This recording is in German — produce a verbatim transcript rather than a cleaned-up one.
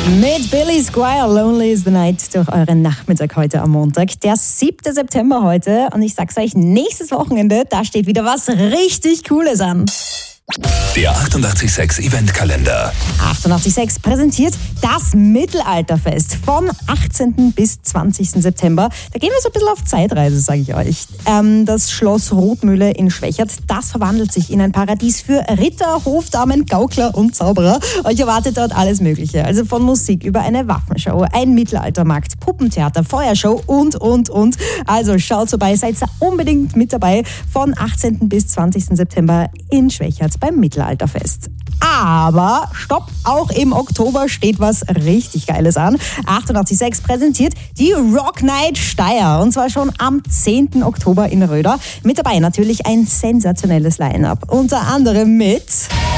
Mit Billy Squier, Lonely is the Night, durch euren Nachmittag heute am Montag, der siebten September heute. Und ich sag's euch, nächstes Wochenende, da steht wieder was richtig Cooles an. Der achtundachtzig Komma sechs Eventkalender. achtundachtzig Komma sechs präsentiert das Mittelalterfest vom achtzehnten bis zwanzigsten September. Da gehen wir so ein bisschen auf Zeitreise, sage ich euch. Ähm, das Schloss Rotmühle in Schwächert, das verwandelt sich in ein Paradies für Ritter, Hofdamen, Gaukler und Zauberer. Euch erwartet dort alles Mögliche. Also von Musik über eine Waffenshow, ein Mittelaltermarkt, Puppentheater, Feuershow und, und, und. Also schaut vorbei, seid da unbedingt mit dabei von achtzehnten bis zwanzigsten September in Schwächert beim Mittelalterfest. Aber stopp, auch im Oktober steht was richtig Geiles an. achtundachtzig Komma sechs präsentiert die Rock Night Steyr und zwar schon am zehnten Oktober in Röder. Mit dabei natürlich ein sensationelles Line-Up, unter anderem mit